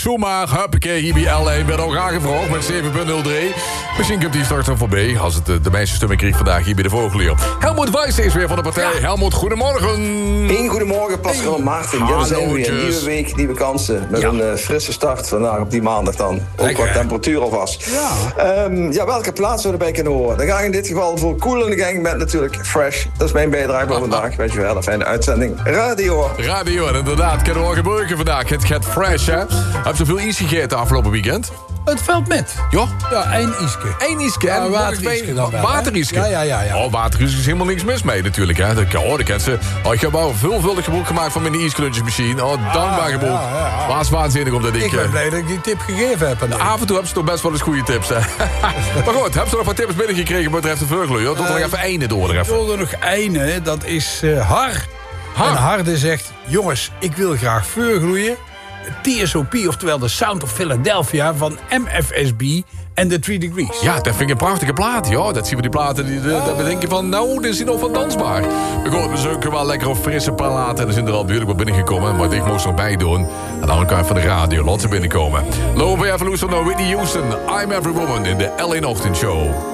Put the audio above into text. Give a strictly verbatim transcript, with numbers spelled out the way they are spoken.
Zomaar, huppakee, hier bij L één werd al aangevraagd met zeven punt nul drie. Misschien komt die straks nog voorbij als het de meeste stemmen kreeg vandaag hier bij de Vogelier. Helmoet Wijs is weer van de partij. Ja. Helmoet, goedemorgen. Een goedemorgen, Pascal en Maarten. Ja, we zijn weer een nieuwe week, nieuwe kansen. Met ja. een uh, frisse start vandaag op die maandag dan. Ook Lekker, wat temperatuur alvast. Ja. Um, ja, welke plaats we erbij kunnen horen? Dan ga ik in dit geval voor Koel in de Gang met natuurlijk Fresh. Dat is mijn bijdrage voor vandaag. Weet je wel, een fijne uitzending. Radio. Radio, en inderdaad, kunnen we wel gebruiken vandaag. Het gaat Fresh, hè? Heb je veel ijs gegeten afgelopen weekend? Het valt met. Ja? Ja, één iske. Eén iske. Ja, wateriske dan wel. Wateriske? Ja, ja, ja, ja. Oh, wateriske is helemaal niks mis mee natuurlijk, hè. Dat, oh, dat kent ze. Oh, ik heb wel veelvuldig gebruik gemaakt van mijn ijskluntjesmachine. Oh, dankbaar ah, gebruik. Ja, ja, ja. Was waanzinnig omdat ik... Ik ben blij dat ik die tip gegeven heb. Nou, af en toe heb ze toch best wel eens goede tips, hè. Maar goed, heb ze nog wat tips binnengekregen wat betreft de vogel, joh? Tot er nog even einde door. Er even. Ik wil er nog einde, dat is uh, Har. Har. En Harde zegt, jongens, ik wil graag vuurgloeien. T S O P, oftewel de Sound of Philadelphia van M F S B en The Three Degrees. Ja, dat vind ik een prachtige plaat, joh. Dat zien we die platen, die, de, dat we denken van, nou, dit is hier nog van dansbaar. Maar goed, we zoeken wel lekker op frisse platen. Er zijn er al behoorlijk wat binnengekomen, maar ik moest nog bij doen. En dan kan je van de radio, laat ze binnenkomen. Lopen we even los naar Whitney Houston. I'm Every Woman in de L één Ochtendshow.